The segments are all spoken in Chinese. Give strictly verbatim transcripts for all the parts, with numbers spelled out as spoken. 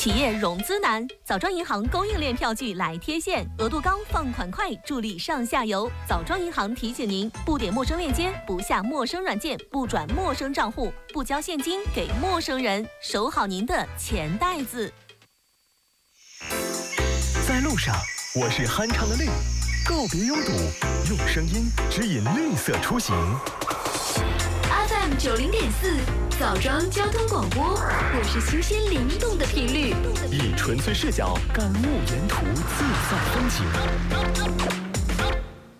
企业融资难，枣庄银行供应链票据来贴现，额度高，放款快，助力上下游。枣庄银行提醒您：不点陌生链接，不下陌生软件，不转陌生账户，不交现金给陌生人，守好您的钱袋子。 在路上，我是酣畅的绿，告别拥堵，用声音指引绿色出行。 F M 九零点四，枣庄交通广播，我是新鲜灵动的频率， 以纯粹视角感悟沿途自在风景。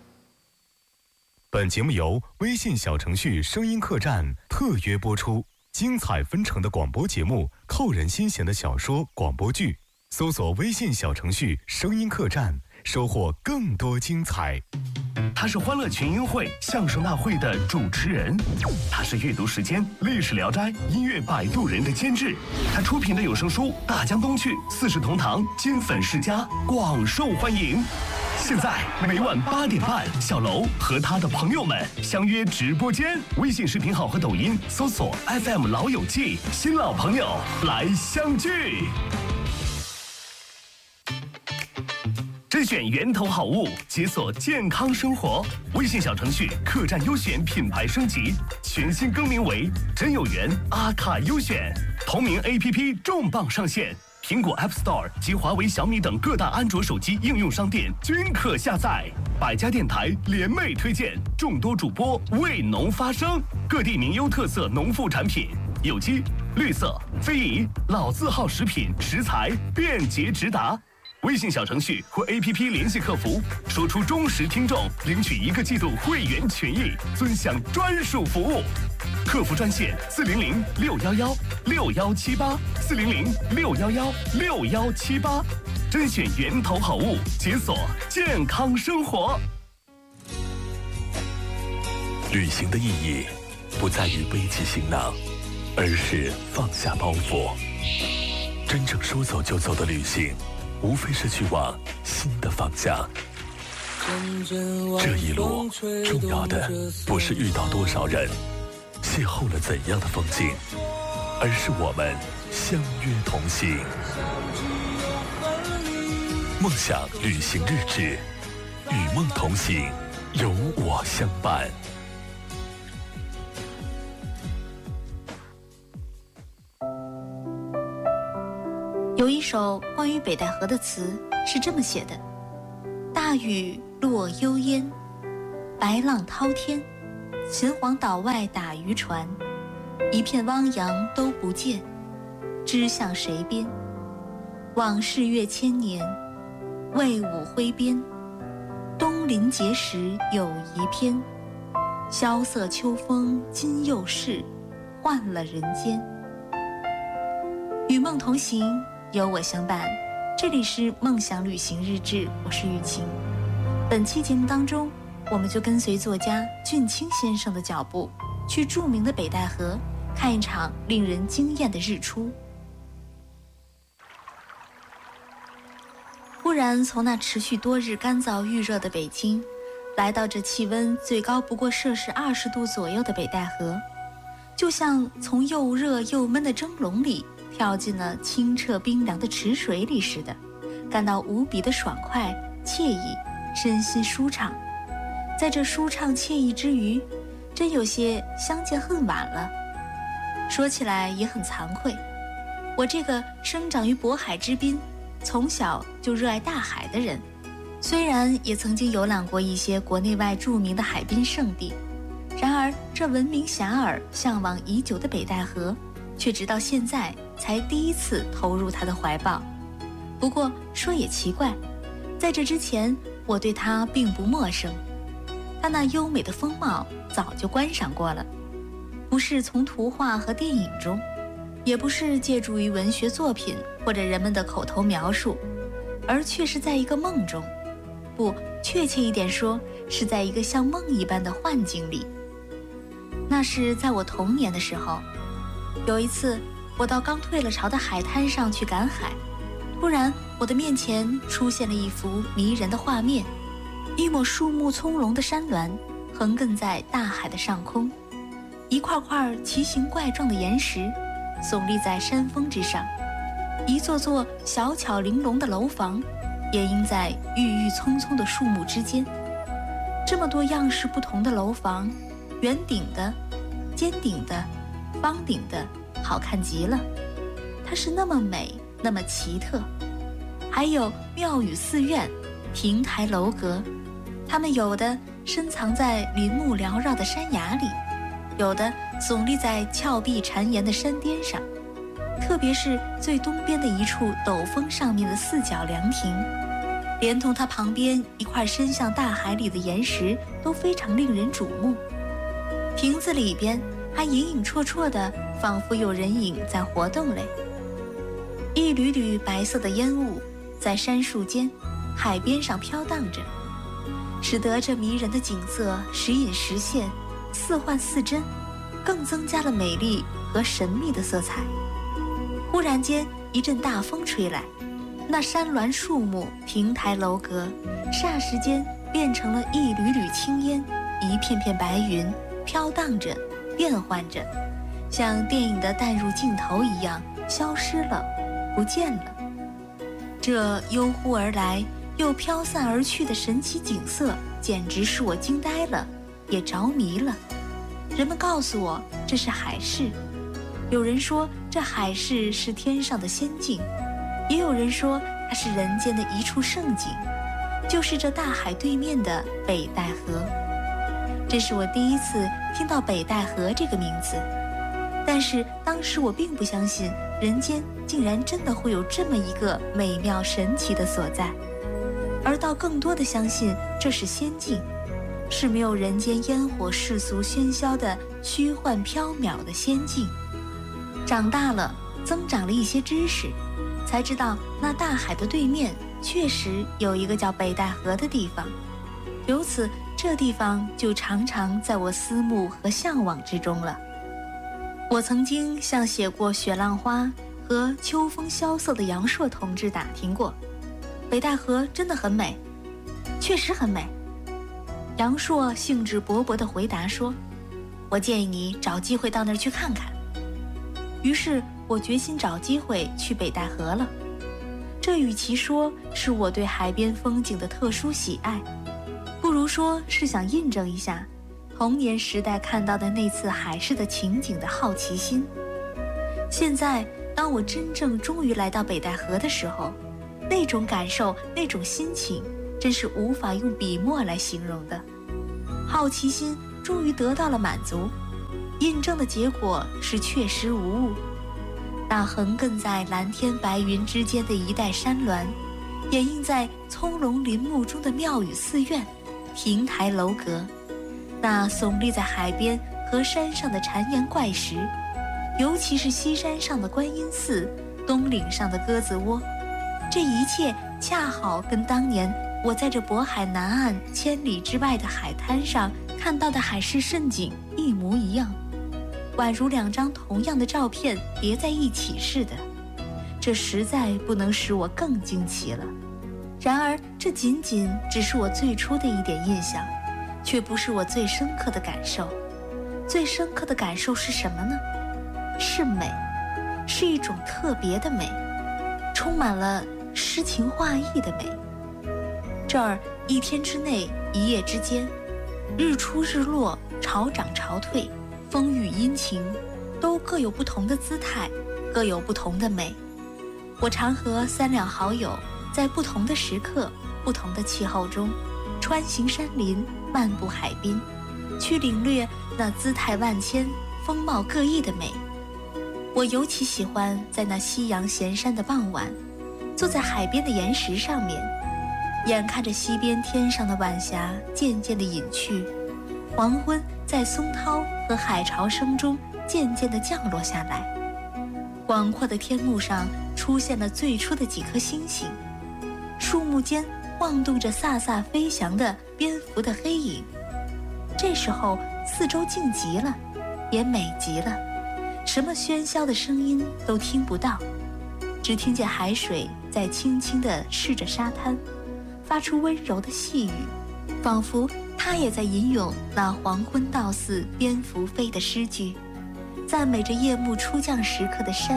本节目由微信小程序声音客栈特约播出，精彩纷呈的广播节目，扣人心弦的小说广播剧，搜索微信小程序声音客栈，收获更多精彩。他是欢乐群英会相声大会的主持人，他是阅读时间历史聊斋音乐摆渡人的监制，他出品的有声书《大江东去》《四世同堂》金粉世家广受欢迎。现在每晚八点半，小楼和他的朋友们相约直播间，微信视频号和抖音搜索 F M 老友记，新老朋友来相聚。甄选源头好物，解锁健康生活。微信小程序客栈优选品牌升级，全新更名为真有缘阿卡优选。同名 A P P 重磅上线，苹果 App Store 及华为、小米等各大安卓手机应用商店均可下载。百家电台联袂推荐，众多主播为农发声，各地名优特色农副产品，有机、绿色、非遗、老字号食品食材便捷直达。微信小程序或 A P P 联系客服，说出忠实听众，领取一个季度会员权益，尊享专属服务。客服专线四零零六幺幺六幺七八四零零六幺幺六幺七八，甄选源头好物，解锁健康生活。旅行的意义不在于背起行囊，而是放下包袱。真正说走就走的旅行，无非是去往新的方向。这一路重要的不是遇到多少人，邂逅了怎样的风景，而是我们相约同行。梦想旅行日志，与梦同行，有我相伴。 有一首关于北戴河的词是这么写的：大雨落幽烟，白浪滔天，秦皇岛外打渔船，一片汪洋都不见，知向谁边？往事越千年，魏武挥鞭，东临碣石有遗篇，萧瑟秋风今又是，换了人间。与梦同行，有我相伴，这里是梦想旅行日志，我是雨晴。本期节目当中，我们就跟随作家俊清先生的脚步，去著名的北戴河看一场令人惊艳的日出。忽然从那持续多日干燥预热的北京，来到这气温最高不过摄氏二十度左右的北戴河，就像从又热又闷的蒸笼里跳进了清澈冰凉的池水里似的，感到无比的爽快惬意，身心舒畅。在这舒畅惬意之余，真有些相见恨晚了。说起来也很惭愧，我这个生长于渤海之滨，从小就热爱大海的人，虽然也曾经游览过一些国内外著名的海滨胜地，然而这闻名遐迩、向往已久的北戴河，却直到现在才第一次投入他的怀抱。不过说也奇怪，在这之前我对他并不陌生，他那优美的风貌早就观赏过了，不是从图画和电影中，也不是借助于文学作品或者人们的口头描述，而却是在一个梦中，不，确切一点说，是在一个像梦一般的幻境里。那是在我童年的时候，有一次我到刚退了潮的海滩上去赶海，突然我的面前出现了一幅迷人的画面，一抹树木葱茏的山峦横亘在大海的上空，一块块奇形怪状的岩石耸立在山峰之上， 一座座小巧玲珑的楼房，掩映在郁郁葱葱的树木之间。这么多样式不同的楼房，圆顶的、尖顶的、方顶的，好看极了。它是那么美，那么奇特。还有庙宇寺院、亭台楼阁，它们有的深藏在林木缭绕的山崖里，有的耸立在峭壁缠岩的山巅上。特别是最东边的一处陡峰上面的四角凉亭，连同它旁边一块伸向大海里的岩石都非常令人瞩目。亭子里边还隐隐绰绰的，仿佛有人影在活动嘞。一缕缕白色的烟雾在杉树间、海边上飘荡着，使得这迷人的景色时隐时现，似幻似真，更增加了美丽和神秘的色彩。忽然间，一阵大风吹来，那山峦树木、亭台楼阁，霎时间变成了一缕缕青烟，一片片白云，飘荡着，变幻着，像电影的淡入镜头一样，消失了，不见了。这悠忽而来又飘散而去的神奇景色，简直使我惊呆了，也着迷了。人们告诉我，这是海市。有人说这海市是天上的仙境，也有人说它是人间的一处胜景，就是这大海对面的北戴河。这是我第一次听到北戴河这个名字，但是当时我并不相信人间竟然真的会有这么一个美妙神奇的所在，而倒更多的相信这是仙境，是没有人间烟火世俗喧嚣的虚幻缥缈的仙境。长大了，增长了一些知识，才知道那大海的对面确实有一个叫北戴河的地方。由此，这地方就常常在我思慕和向往之中了。我曾经向写过《雪浪花》和《秋风萧瑟》的杨朔同志打听过，北戴河真的很美，确实很美。杨朔兴致勃勃地回答说：“我建议你找机会到那儿去看看。”于是我决心找机会去北戴河了。这与其说是我对海边风景的特殊喜爱，不如说是想印证一下童年时代看到的那次海市的情景的好奇心。现在当我真正终于来到北戴河的时候，那种感受，那种心情，真是无法用笔墨来形容的。好奇心终于得到了满足，印证的结果是确实无误。那横亘在蓝天白云之间的一带山峦，掩映在葱茏林木中的庙宇寺院、亭台楼阁，那耸立在海边和山上的缠岩怪石，尤其是西山上的观音寺、东岭上的鸽子窝，这一切恰好跟当年我在这渤海南岸千里之外的海滩上看到的海市盛景一模一样，宛如两张同样的照片叠在一起似的。这实在不能使我更惊奇了。然而这仅仅只是我最初的一点印象，却不是我最深刻的感受。最深刻的感受是什么呢？是美，是一种特别的美，充满了诗情画意的美。这儿一天之内，一夜之间，日出日落，潮涨潮退，风雨阴晴，都各有不同的姿态，各有不同的美。我常和三两好友在不同的时刻、不同的气候中，穿行山林，漫步海滨，去领略那姿态万千、风貌各异的美。我尤其喜欢在那夕阳闲山的傍晚，坐在海边的岩石上面，眼看着西边天上的晚霞渐渐地隐去，黄昏在松涛和海潮声中渐渐地降落下来，广阔的天幕上出现了最初的几颗星星，树木间晃动着飒飒飞翔的蝙蝠的黑影。这时候四周静极了，也美极了，什么喧嚣的声音都听不到，只听见海水在轻轻地拭着沙滩，发出温柔的细语，仿佛它也在吟咏那黄昏到似蝙蝠飞的诗句，赞美着夜幕初降时刻的山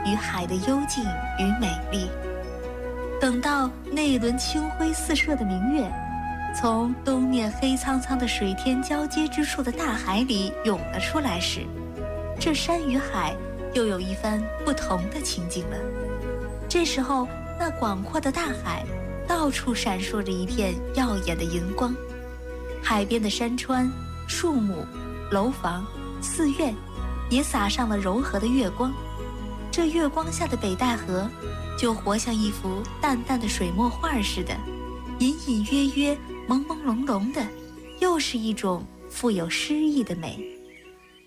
与海的幽静与美丽。等到那一轮清辉四射的明月从东面黑苍苍的水天交接之处的大海里涌了出来时，这山与海又有一番不同的情景了。这时候，那广阔的大海到处闪烁着一片耀眼的银光，海边的山川、树木、楼房、寺院也洒上了柔和的月光。这月光下的北戴河就活像一幅淡淡的水墨画似的，隐隐约约、朦朦胧胧的，又是一种富有诗意的美。